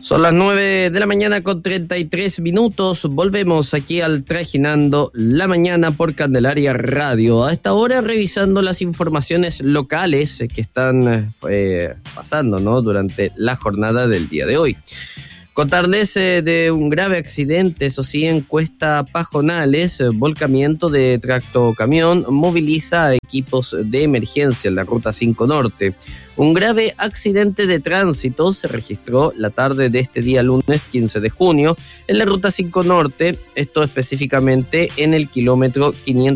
Son las 9 de la mañana con 33 minutos. Volvemos aquí al Trajinando la Mañana por Candelaria Radio. A esta hora revisando las informaciones locales que están pasando, ¿no?, durante la jornada del día de hoy. Contarles de un grave accidente, eso sí, en Cuesta Pajonales. Volcamiento de tractocamión moviliza a equipos de emergencia en la Ruta 5 Norte. Un grave accidente de tránsito se registró la tarde de este día lunes 15 de junio en la Ruta 5 Norte, esto específicamente en el kilómetro 500.